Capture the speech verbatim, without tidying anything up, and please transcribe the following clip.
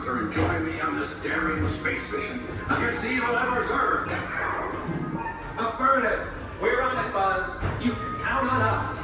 Arbiter and join me on this daring space mission against the evil Emperor Zurg? Affirmative. We're on it, Buzz. You can count on us.